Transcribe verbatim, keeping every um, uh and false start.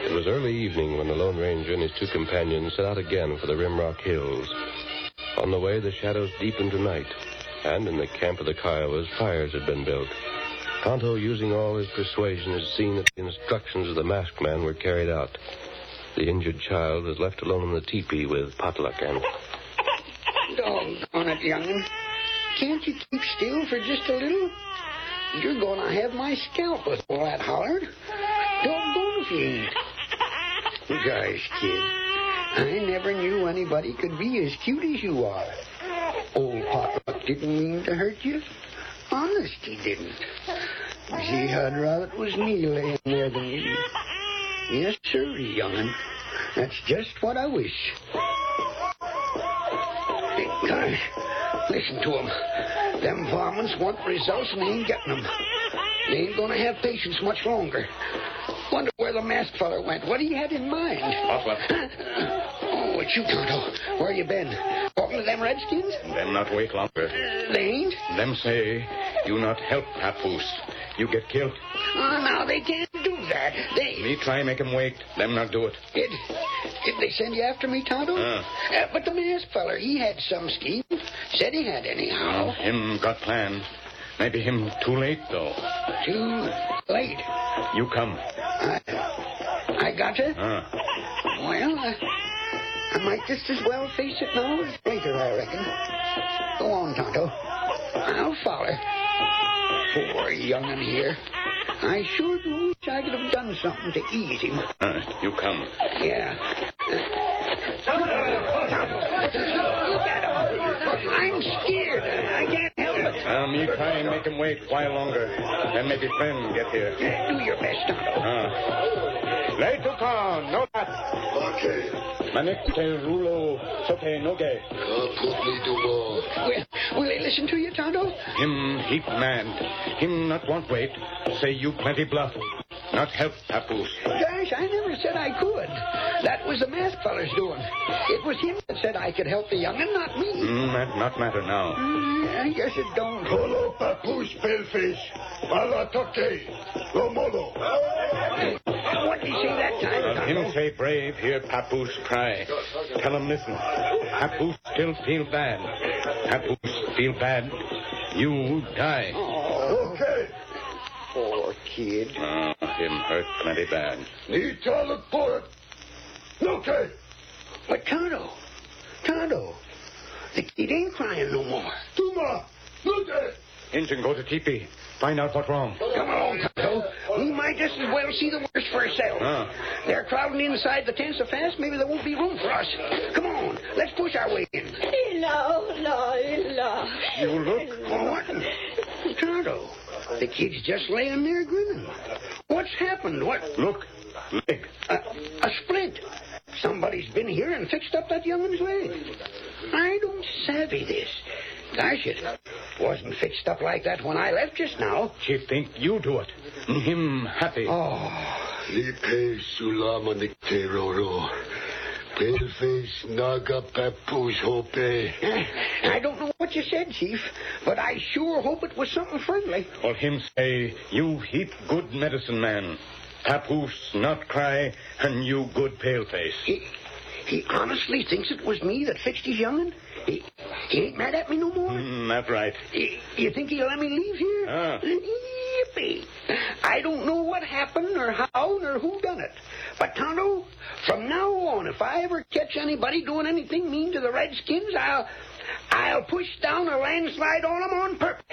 It was early evening when the Lone Ranger and his two companions set out again for the Rimrock Hills. On the way, the shadows deepened to night, and in the camp of the Kiowas, fires had been built. Tonto, using all his persuasion, had seen that the instructions of the masked man were carried out. The injured child was left alone in the teepee with Potluck and... Doggone it, young'un. Can't you keep still for just a little? You're going to have my scalp with all that hollered. Doggone if you ain't. Gosh, kid, I never knew anybody could be as cute as you are. Old Potluck didn't mean to hurt you. Honest, he didn't. Gee, I'd rather it was me laying there than you. Yes, sir, young'un. That's just what I wish. Hey, gosh, listen to 'em. Them varmints want results and they ain't getting 'em. They ain't going to have patience much longer. Wonder where the masked feller went. What he had in mind? Potluck. Oh, it's you, Tonto. Where you been? Talking to them redskins? Them not wait longer. Uh, they ain't? Them say, you not help Papoose. You get killed. Oh, now they can't do that. They... Me try make 'em wait. Them not do it. Did, did they send you after me, Tonto? Uh. Uh, but the masked feller, he had some scheme. Said he had anyhow. Uh, him got plan. Maybe him too late, though. Too late? You come. I, I gotcha? Uh. Well, I, I might just as well face it now as later, I reckon. Go on, Tonto. I'll follow. Poor young'un here. I sure do wish I could have done something to ease him. Uh, you come. Yeah. Look at him. I'm scared. I can't help it. Uh, me try and make 'em wait a while longer. Then maybe friend get here. Do your best, Tonto. Uh. Lay to con, no that. Okay. Manik te rulo sote noge. Put me to war. Will, will they listen to you, Tonto? Him heap mad. Him not want wait. Say you plenty bluff. Not help Papoose. Gosh, I never said I could. That was the masked feller's doing. It was him that said I could help the young'un, not me. Mm, that not matter now. Mm, I guess it don't. Hello, Papoose, paleface. Malatoke. Romodo. What did he say that time, Uh, Tonto? him say brave, hear Papoose cry. Tell him listen. Papoose still feel bad. Papoose feel bad. You die. Oh, Okay. poor kid. Uh, him hurt plenty bad. Need to look for it. Okay. But Tonto, Tonto, the kid ain't crying no more. Tuma. Look at it. Injun, go to teepee. Find out what's wrong. Come along, Tonto. We might just as well see the worst for ourselves. Ah. They're crowding inside the tent so fast, maybe there won't be room for us. Come on, let's push our way in. No, no, no. You look. Oh, what? Tonto, the kid's just laying there grinning. What's happened? What? Look. Leg. A, a splint. Somebody's been here and fixed up that young'un's leg. I don't savvy this. Gosh, it wasn't fixed up like that when I left just now. She think you do it. Him happy. Oh, Lipe Sulama Nicteroro. Paleface Naga Papoose Hope. I don't know what you said, Chief, but I sure hope it was something friendly. Well, him say, you heap good medicine man. Papoose not cry, and you good paleface. He, he honestly thinks it was me that fixed his young'un? He, he ain't mad at me no more? Mm, that right. He, you think he'll let me leave here? Ah. Yippee. I don't know what happened or how or who done it. But, Tonto, from now on, if I ever catch anybody doing anything mean to the Redskins, I'll, I'll push down a landslide on them on purpose.